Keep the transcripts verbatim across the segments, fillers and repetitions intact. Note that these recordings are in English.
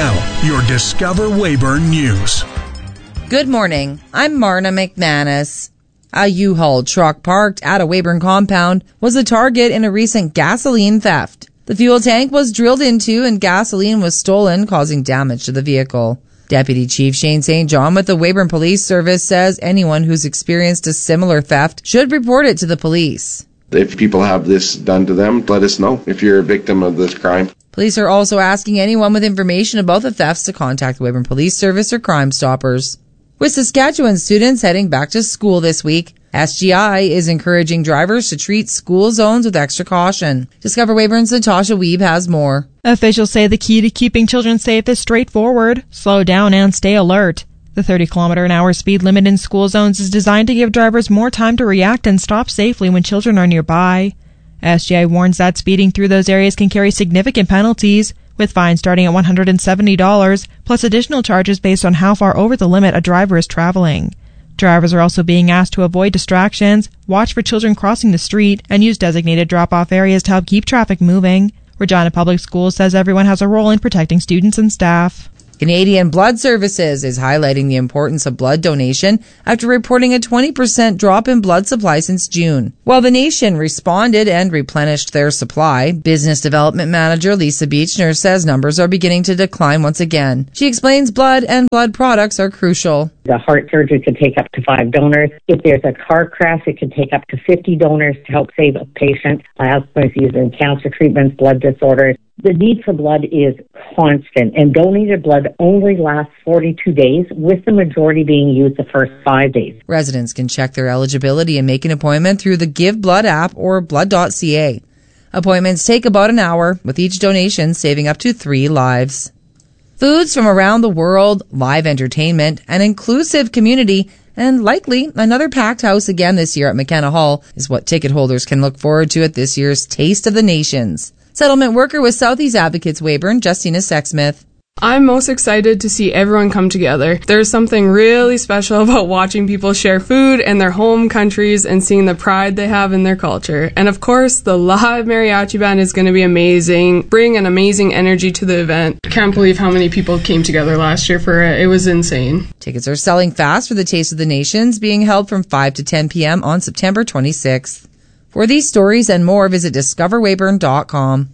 Now, your Discover Weyburn News. Good morning. I'm Marna McManus. A U-Haul truck parked at a Weyburn compound was the target in a recent gasoline theft. The fuel tank was drilled into and gasoline was stolen, causing damage to the vehicle. Deputy Chief Shane Saint John with the Weyburn Police Service says anyone who's experienced a similar theft should report it to the police. If people have this done to them, let us know if you're a victim of this crime. Police are also asking anyone with information about the thefts to contact the Weyburn Police Service or Crime Stoppers. With Saskatchewan students heading back to school this week, S G I is encouraging drivers to treat school zones with extra caution. Discover Weyburn's Natasha Weeb has more. Officials say the key to keeping children safe is straightforward: slow down and stay alert. The thirty kilometer an hour speed limit in school zones is designed to give drivers more time to react and stop safely when children are nearby. S G I warns that speeding through those areas can carry significant penalties, with fines starting at one hundred seventy dollars, plus additional charges based on how far over the limit a driver is traveling. Drivers are also being asked to avoid distractions, watch for children crossing the street, and use designated drop-off areas to help keep traffic moving. Regina Public Schools says everyone has a role in protecting students and staff. Canadian Blood Services is highlighting the importance of blood donation after reporting a twenty percent drop in blood supply since June. While the nation responded and replenished their supply, Business Development Manager Lisa Beechner says numbers are beginning to decline once again. She explains blood and blood products are crucial. The heart surgery could take up to five donors. If there's a car crash, it could take up to fifty donors to help save a patient. Plasma is used in cancer treatments, blood disorders. The need for blood is constant, and donated blood only lasts forty-two days, with the majority being used the first five days. Residents can check their eligibility and make an appointment through the Give Blood app or blood dot c a. Appointments take about an hour, with each donation saving up to three lives. Foods from around the world, live entertainment, an inclusive community, and likely another packed house again this year at McKenna Hall is what ticket holders can look forward to at this year's Taste of the Nations. Settlement worker with Southeast Advocates Weyburn, Justina Sexsmith. I'm most excited to see everyone come together. There's something really special about watching people share food in their home countries and seeing the pride they have in their culture. And of course, the live mariachi band is going to be amazing, bring an amazing energy to the event. Can't believe how many people came together last year for it. It was insane. Tickets are selling fast for the Taste of the Nations, being held from five to ten p.m. on September twenty-sixth. For these stories and more, visit discover weyburn dot com.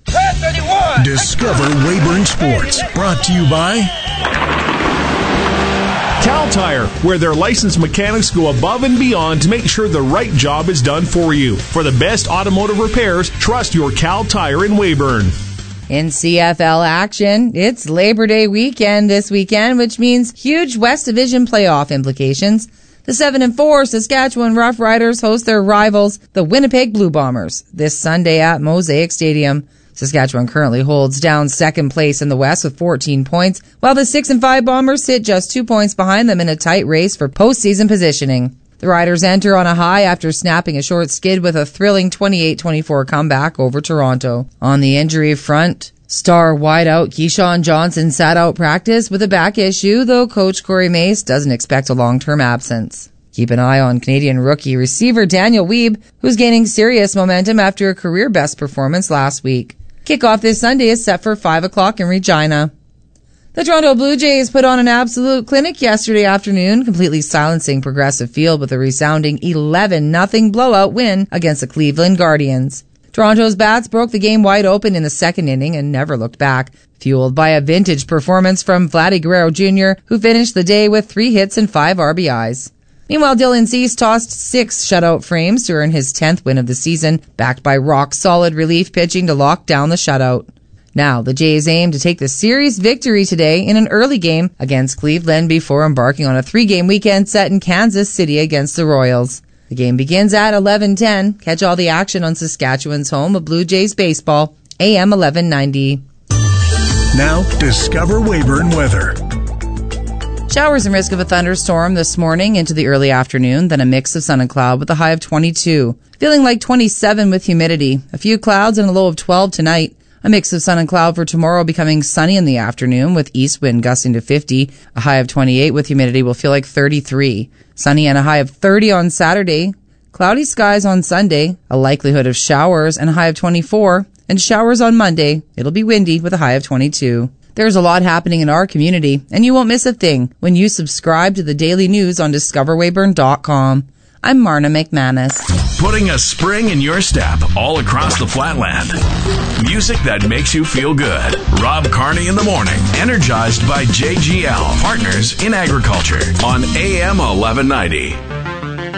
Discover Weyburn Sports, brought to you by Cal Tire, where their licensed mechanics go above and beyond to make sure the right job is done for you. For the best automotive repairs, trust your Cal Tire in Weyburn. In C F L action, it's Labor Day weekend this weekend, which means huge West Division playoff implications. The seven and four Saskatchewan Rough Riders host their rivals, the Winnipeg Blue Bombers, this Sunday at Mosaic Stadium. Saskatchewan currently holds down second place in the West with fourteen points, while the six and five Bombers sit just two points behind them in a tight race for postseason positioning. The Riders enter on a high after snapping a short skid with a thrilling twenty-eight twenty-four comeback over Toronto. On the injury front, star wideout Keyshawn Johnson sat out practice with a back issue, though coach Corey Mace doesn't expect a long-term absence. Keep an eye on Canadian rookie receiver Daniel Weeb, who's gaining serious momentum after a career-best performance last week. Kickoff this Sunday is set for five o'clock in Regina. The Toronto Blue Jays put on an absolute clinic yesterday afternoon, completely silencing Progressive Field with a resounding eleven nothing blowout win against the Cleveland Guardians. Toronto's bats broke the game wide open in the second inning and never looked back, fueled by a vintage performance from Vladdy Guerrero Junior, who finished the day with three hits and five R B Is. Meanwhile, Dylan Cease tossed six shutout frames to earn his tenth win of the season, backed by rock-solid relief pitching to lock down the shutout. Now, the Jays aim to take the series victory today in an early game against Cleveland before embarking on a three-game weekend set in Kansas City against the Royals. The game begins at eleven ten. Catch all the action on Saskatchewan's home of Blue Jays baseball, A M eleven ninety. Now, Discover Weyburn weather. Showers and risk of a thunderstorm this morning into the early afternoon, then a mix of sun and cloud with a high of twenty-two. Feeling like twenty-seven with humidity. A few clouds and a low of twelve tonight. A mix of sun and cloud for tomorrow, becoming sunny in the afternoon with east wind gusting to fifty. A high of twenty-eight with humidity will feel like thirty-three. Sunny and a high of thirty on Saturday. Cloudy skies on Sunday. A likelihood of showers and a high of twenty-four. And showers on Monday. It'll be windy with a high of twenty-two. There's a lot happening in our community, and you won't miss a thing when you subscribe to the daily news on discover weyburn dot com. I'm Marna McManus. Putting a spring in your step all across the flatland. Music that makes you feel good. Rob Carney in the morning. Energized by J G L, Partners in Agriculture on A M eleven ninety.